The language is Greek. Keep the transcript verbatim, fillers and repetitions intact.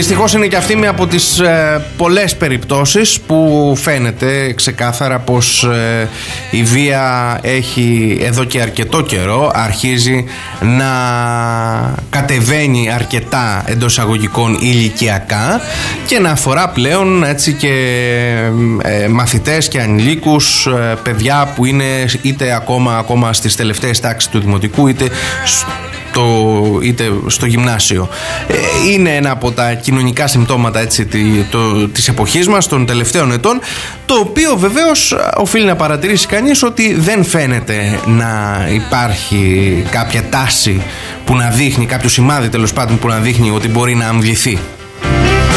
δυστυχώς είναι και αυτή μία από τις ε, πολλές περιπτώσεις που φαίνεται ξεκάθαρα πως ε, η βία έχει εδώ και αρκετό καιρό αρχίζει να κατεβαίνει αρκετά εντός εισαγωγικών ηλικιακά και να αφορά πλέον έτσι και ε, μαθητές και ανηλίκους, ε, παιδιά που είναι είτε ακόμα, ακόμα στις τελευταίες τάξεις του δημοτικού είτε Το, είτε στο γυμνάσιο. Είναι ένα από τα κοινωνικά συμπτώματα έτσι, το, της εποχής μας, των τελευταίων ετών, το οποίο βεβαίως οφείλει να παρατηρήσει κανείς ότι δεν φαίνεται να υπάρχει κάποια τάση που να δείχνει, κάποιο σημάδι τέλος πάντων που να δείχνει ότι μπορεί να αμβληθεί.